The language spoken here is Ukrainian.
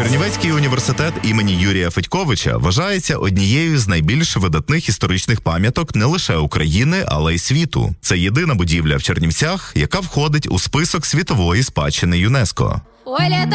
Чернівецький університет імені Юрія Федьковича вважається однією з найбільш видатних історичних пам'яток не лише України, але й світу. Це єдина будівля в Чернівцях, яка входить у список світової спадщини ЮНЕСКО. Ой, лето